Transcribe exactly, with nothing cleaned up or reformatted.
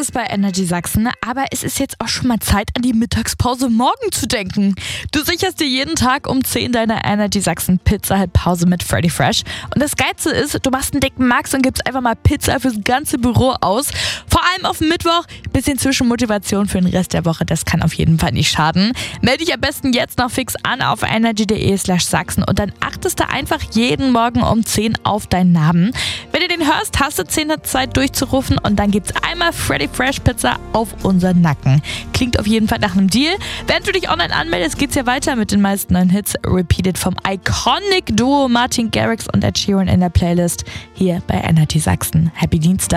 es bei Energy Sachsen, aber es ist jetzt auch schon mal Zeit, an die Mittagspause morgen zu denken. Du sicherst dir jeden Tag um zehn deine Energy Sachsen Pizza Hut Pause mit Freddy Fresh. Und das Geilste ist, du machst einen dicken Max und gibst einfach mal Pizza fürs ganze Büro aus. Vor allem auf Mittwoch, bisschen Zwischenmotivation für den Rest der Woche, das kann auf jeden Fall nicht schaden. Melde dich am besten jetzt noch fix an auf energy.de slash Sachsen und dann achtest du einfach jeden Morgen um zehn auf deinen Namen. Wenn du den hörst, hast du zehn Zeit durchzurufen und dann gibt's einmal Freddy Fresh Pizza auf unseren Nacken. Klingt auf jeden Fall nach einem Deal. Während du dich online anmeldest, geht's ja weiter mit den meisten neuen Hits. Repeated vom Iconic Duo Martin Garrix und Ed Sheeran in der Playlist hier bei Energy Sachsen. Happy Dienstag.